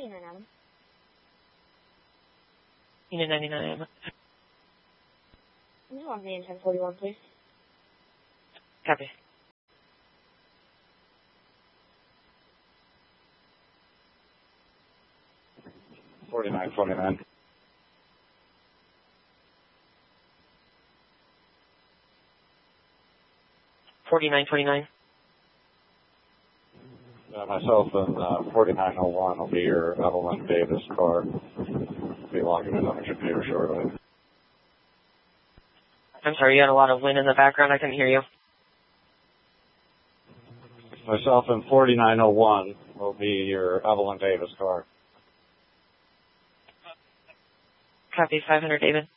99, Adam. Unit 99. Can you log me in 1041, please? Copy. $49.29. 4929. Myself and 4901 will be your Evelyn Davis car. Be logging in on the computer shortly. I'm sorry, you had a lot of wind in the background. I couldn't hear you. Myself and 4901 will be your Evelyn Davis car. Copy, 500, David.